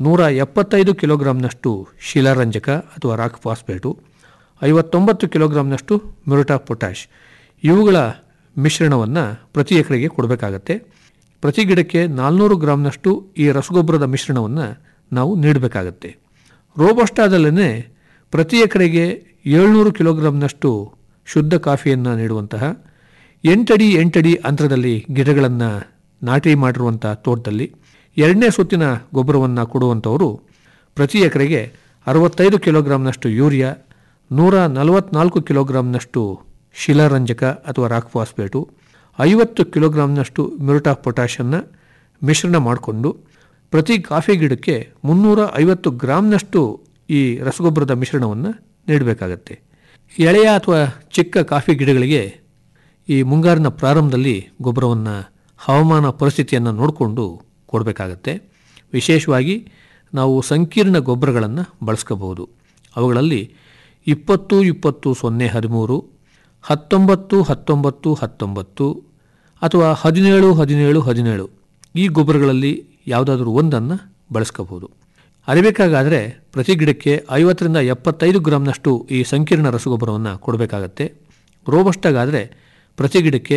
175 ಕಿಲೋಗ್ರಾಂನಷ್ಟು ಶಿಲಾರಂಜಕ ಅಥವಾ rock phosphate, 59 ಕಿಲೋಗ್ರಾಂನಷ್ಟು ಮ್ಯೂರೇಟ್ ಆಫ್ ಪೊಟ್ಯಾಷ್ ಇವುಗಳ ಮಿಶ್ರಣವನ್ನು ಪ್ರತಿ ಎಕರೆಗೆ ಕೊಡಬೇಕಾಗತ್ತೆ. ಪ್ರತಿ ಗಿಡಕ್ಕೆ 400 ಗ್ರಾಂನಷ್ಟು ಈ ರಸಗೊಬ್ಬರದ ಮಿಶ್ರಣವನ್ನು ನಾವು ನೀಡಬೇಕಾಗತ್ತೆ. ರೋಬಸ್ಟಾದಲ್ಲೇ ಪ್ರತಿ ಎಕರೆಗೆ 700 ಕಿಲೋಗ್ರಾಂನಷ್ಟು ಶುದ್ಧ ಕಾಫಿಯನ್ನು ನೀಡುವಂತಹ 8 ಅಡಿ 8 ಅಡಿ ಅಂತರದಲ್ಲಿ ಗಿಡಗಳನ್ನು ನಾಟಿ ಮಾಡಿರುವಂಥ ತೋಟದಲ್ಲಿ 2ನೇ ಸುತ್ತಿನ ಗೊಬ್ಬರವನ್ನು ಕೊಡುವಂಥವರು ಪ್ರತಿ ಎಕರೆಗೆ 65 ಕಿಲೋಗ್ರಾಂನಷ್ಟು ಯೂರಿಯಾ, 144 ಕಿಲೋಗ್ರಾಂನಷ್ಟು ಶಿಲಾರಂಜಕ ಅಥವಾ ರಾಕ್ ಫಾಸ್ಫೇಟು, 50 ಕಿಲೋಗ್ರಾಂನಷ್ಟು ಮ್ಯೂರೇಟ್ ಆಫ್ ಪೊಟ್ಯಾಷನ್ನು ಮಿಶ್ರಣ ಮಾಡಿಕೊಂಡು ಪ್ರತಿ ಕಾಫಿ ಗಿಡಕ್ಕೆ 350 ಗ್ರಾಂನಷ್ಟು ಈ ರಸಗೊಬ್ಬರದ ಮಿಶ್ರಣವನ್ನು ನೀಡಬೇಕಾಗತ್ತೆ. ಎಳೆಯ ಅಥವಾ ಚಿಕ್ಕ ಕಾಫಿ ಗಿಡಗಳಿಗೆ ಈ ಮುಂಗಾರಿನ ಪ್ರಾರಂಭದಲ್ಲಿ ಗೊಬ್ಬರವನ್ನು ಹವಾಮಾನ ಪರಿಸ್ಥಿತಿಯನ್ನು ನೋಡಿಕೊಂಡು ಕೊಡಬೇಕಾಗತ್ತೆ. ವಿಶೇಷವಾಗಿ ನಾವು ಸಂಕೀರ್ಣ ಗೊಬ್ಬರಗಳನ್ನು ಬಳಸ್ಕೋಬಹುದು. ಅವುಗಳಲ್ಲಿ 20-20-0-13, 19-19-19 ಅಥವಾ 17-17-17 ಈ ಗೊಬ್ಬರಗಳಲ್ಲಿ ಯಾವುದಾದ್ರೂ ಒಂದನ್ನು ಬಳಸ್ಕೋಬಹುದು. ಅರಿಬೇಕಾಗಾದರೆ ಪ್ರತಿ ಗಿಡಕ್ಕೆ 50-75 ಗ್ರಾಂನಷ್ಟು ಈ ಸಂಕೀರ್ಣ ರಸಗೊಬ್ಬರವನ್ನು ಕೊಡಬೇಕಾಗತ್ತೆ. ರೋಬಸ್ಟಾಗಾದರೆ ಪ್ರತಿ ಗಿಡಕ್ಕೆ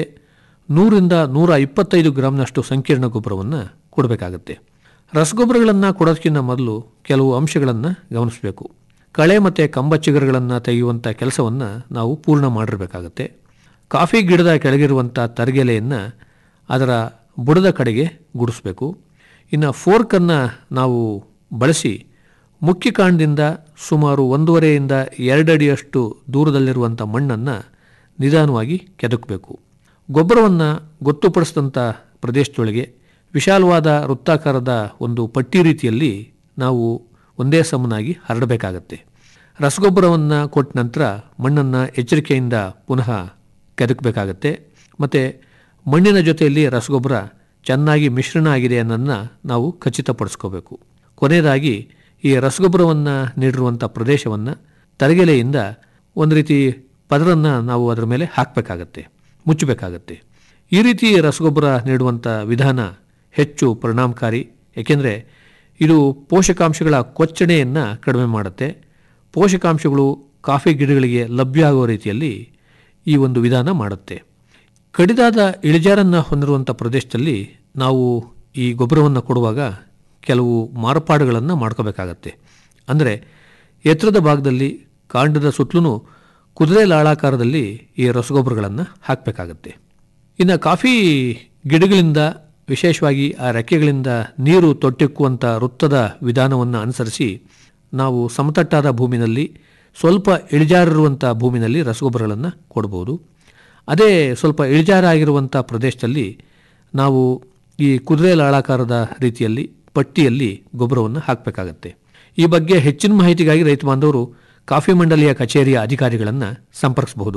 100-125 ಗ್ರಾಂನಷ್ಟು ಸಂಕೀರ್ಣ ಗೊಬ್ಬರವನ್ನು ಕೊಡಬೇಕಾಗತ್ತೆ. ರಸಗೊಬ್ಬರಗಳನ್ನು ಕೊಡೋದಕ್ಕಿಂತ ಮೊದಲು ಕೆಲವು ಅಂಶಗಳನ್ನು ಗಮನಿಸಬೇಕು. ಕಳೆ ಮತ್ತು ಕಂಬ ಚಿಗುರುಗಳನ್ನು ತೆಗೆಯುವಂಥ ಕೆಲಸವನ್ನು ನಾವು ಪೂರ್ಣ ಮಾಡಿರಬೇಕಾಗತ್ತೆ. ಕಾಫಿ ಗಿಡದ ಕೆಳಗಿರುವಂಥ ತರಗೆಲೆಯನ್ನು ಅದರ ಬುಡದ ಕಡೆಗೆ ಗುಡಿಸಬೇಕು. ಇನ್ನು ಫೋರ್ಕನ್ನು ನಾವು ಬಳಸಿ ಮುಖ್ಯ ಕಾಂಡದಿಂದ ಸುಮಾರು 1.5-2 ಅಡಿಯಷ್ಟು ದೂರದಲ್ಲಿರುವಂಥ ಮಣ್ಣನ್ನು ನಿಧಾನವಾಗಿ ಕೆದಕಬೇಕು. ಗೊಬ್ಬರವನ್ನು ಗೊತ್ತುಪಡಿಸಿದಂಥ ಪ್ರದೇಶದೊಳಗೆ ವಿಶಾಲವಾದ ವೃತ್ತಾಕಾರದ ಒಂದು ಪಟ್ಟಿ ರೀತಿಯಲ್ಲಿ ನಾವು ಒಂದೇ ಸಮನಾಗಿ ಹರಡಬೇಕಾಗತ್ತೆ. ರಸಗೊಬ್ಬರವನ್ನು ಕೊಟ್ಟ ನಂತರ ಮಣ್ಣನ್ನು ಎಚ್ಚರಿಕೆಯಿಂದ ಪುನಃ ಕೆದಕಬೇಕಾಗತ್ತೆ. ಮತ್ತು ಮಣ್ಣಿನ ಜೊತೆಯಲ್ಲಿ ರಸಗೊಬ್ಬರ ಚೆನ್ನಾಗಿ ಮಿಶ್ರಣ ಆಗಿದೆ ಅನ್ನೋದನ್ನು ನಾವು ಖಚಿತಪಡಿಸ್ಕೋಬೇಕು. ಕೊನೆಯದಾಗಿ ಈ ರಸಗೊಬ್ಬರವನ್ನು ನೀಡಿರುವಂಥ ಪ್ರದೇಶವನ್ನು ತರಗೆಲೆಯಿಂದ ಒಂದು ರೀತಿ ಪದರನ್ನು ನಾವು ಅದರ ಮೇಲೆ ಹಾಕಬೇಕಾಗತ್ತೆ, ಮುಚ್ಚಬೇಕಾಗತ್ತೆ. ಈ ರೀತಿ ರಸಗೊಬ್ಬರ ನೀಡುವಂಥ ವಿಧಾನ ಹೆಚ್ಚು ಪರಿಣಾಮಕಾರಿ. ಏಕೆಂದರೆ ಇದು ಪೋಷಕಾಂಶಗಳ ಕೊಚ್ಚಣೆಯನ್ನು ಕಡಿಮೆ ಮಾಡುತ್ತೆ. ಪೋಷಕಾಂಶಗಳು ಕಾಫಿ ಗಿಡಗಳಿಗೆ ಲಭ್ಯ ಆಗುವ ರೀತಿಯಲ್ಲಿ ಈ ಒಂದು ವಿಧಾನ ಮಾಡುತ್ತೆ. ಕಡಿದಾದ ಇಳಿಜಾರನ್ನು ಹೊಂದಿರುವಂಥ ಪ್ರದೇಶದಲ್ಲಿ ನಾವು ಈ ಗೊಬ್ಬರವನ್ನು ಕೊಡುವಾಗ ಕೆಲವು ಮಾರ್ಪಾಡುಗಳನ್ನು ಮಾಡ್ಕೋಬೇಕಾಗತ್ತೆ. ಅಂದರೆ ಎತ್ತರದ ಭಾಗದಲ್ಲಿ ಕಾಂಡದ ಸುತ್ತಲೂ ಕುದುರೆ ಲಾಳಾಕಾರದಲ್ಲಿ ಈ ರಸಗೊಬ್ಬರಗಳನ್ನು ಹಾಕಬೇಕಾಗತ್ತೆ. ಇನ್ನು ಕಾಫಿ ಗಿಡಗಳಿಂದ ವಿಶೇಷವಾಗಿ ಆ ರೆಕ್ಕೆಗಳಿಂದ ನೀರು ತೊಟ್ಟಿಕ್ಕುವಂಥ ವೃತ್ತದ ವಿಧಾನವನ್ನು ಅನುಸರಿಸಿ ನಾವು ಸಮತಟ್ಟಾದ ಭೂಮಿನಲ್ಲಿ ಸ್ವಲ್ಪ ಇಳಿಜಾರಿರುವಂಥ ಭೂಮಿನಲ್ಲಿ ರಸಗೊಬ್ಬರಗಳನ್ನು ಕೊಡ್ಬೋದು. ಅದೇ ಸ್ವಲ್ಪ ಇಳಿಜಾರಾಗಿರುವಂಥ ಪ್ರದೇಶದಲ್ಲಿ ನಾವು ಈ ಕುದುರೆ ಲಾಳಾಕಾರದ ರೀತಿಯಲ್ಲಿ ಪಟ್ಟಿಯಲ್ಲಿ ಗೊಬ್ಬರವನ್ನು ಹಾಕಬೇಕಾಗತ್ತೆ. ಈ ಬಗ್ಗೆ ಹೆಚ್ಚಿನ ಮಾಹಿತಿಗಾಗಿ ರೈತ ಬಾಂಧವರು ಕಾಫಿ ಮಂಡಳಿಯ ಕಚೇರಿಯ ಅಧಿಕಾರಿಗಳನ್ನು ಸಂಪರ್ಕಿಸಬಹುದು.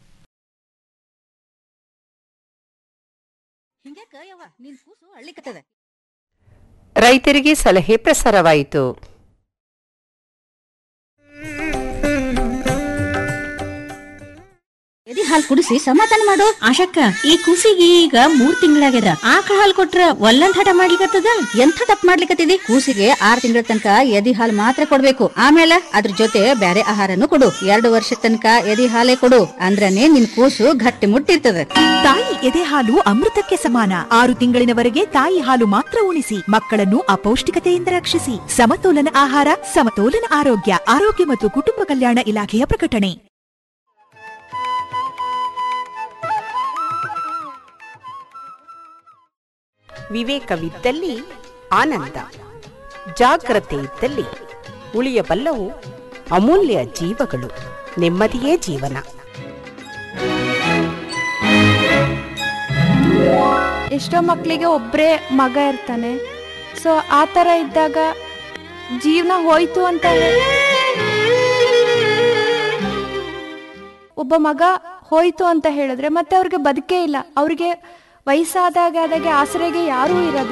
ರೈತರಿಗೆ ಸಲಹೆ ಪ್ರಸಾರವಾಯಿತು. ಎದಿ ಹಾಲು ಕುಡಿಸಿ ಸಮಾಧಾನ ಮಾಡು. ಆಶಕ್ಕ, ಈ ಕೂಸಿಗೆ ಈಗ 3 ತಿಂಗಳಾಗ್ಯದ. ಆಕಳ ಹಾಲು ಕೊಟ್ರ ಒಲ್ಲಂದ್ ಹಠ ಮಾಡ್ಲಿಕತ್ತದ. ಎಂಥ ತಪ್ಪು ಮಾಡ್ಲಿಕತ್ತಿದಿ? ಕೂಸಿಗೆ 6 ತಿಂಗಳ ತನಕ ಎದಿ ಹಾಲು ಮಾತ್ರ ಕೊಡ್ಬೇಕು. ಆಮೇಲೆ ಅದ್ರ ಜೊತೆ ಬ್ಯಾರೆ ಆಹಾರನು ಕೊಡು. 2 ವರ್ಷದ ತನಕ ಎದಿ ಹಾಲೇ ಕೊಡು. ಅಂದ್ರನೇ ನಿನ್ ಕೂಸು ಗಟ್ಟಿ ಮುಟ್ಟಿರ್ತದ. ತಾಯಿ ಎದೆ ಹಾಲು ಅಮೃತಕ್ಕೆ ಸಮಾನ. 6 ತಿಂಗಳಿನವರೆಗೆ ತಾಯಿ ಹಾಲು ಮಾತ್ರ ಉಣಿಸಿ ಮಕ್ಕಳನ್ನು ಅಪೌಷ್ಟಿಕತೆಯಿಂದ ರಕ್ಷಿಸಿ. ಸಮತೋಲನ ಆಹಾರ, ಸಮತೋಲನ ಆರೋಗ್ಯ. ಆರೋಗ್ಯ ಮತ್ತು ಕುಟುಂಬ ಕಲ್ಯಾಣ ಇಲಾಖೆಯ ಪ್ರಕಟಣೆ. ವಿವೇಕವಿದ್ದಲ್ಲಿ ಆನಂದ, ಜಾಗ್ರತೆ ಇದ್ದಲ್ಲಿ ಉಳಿಯಬಲ್ಲವು ಅಮೂಲ್ಯ ಜೀವಗಳು. ನೆಮ್ಮದಿಯೇ ಜೀವನ. ಎಷ್ಟೋ ಮಕ್ಕಳಿಗೆ ಒಬ್ಬರೇ ಮಗ ಇರ್ತಾನೆ. ಸೊ ಆ ಥರ ಇದ್ದಾಗ ಜೀವನ ಹೋಯ್ತು ಅಂತ ಒಬ್ಬ ಮಗ ಹೋಯ್ತು ಅಂತ ಹೇಳಿದ್ರೆ ಮತ್ತೆ ಅವ್ರಿಗೆ ಬದುಕೇ ಇಲ್ಲ. ಅವ್ರಿಗೆ ವಯಸ್ಸಾದಾಗೆ ಆಸರೆಗೆ ಯಾರೂ ಇರೋದಿಲ್ಲ.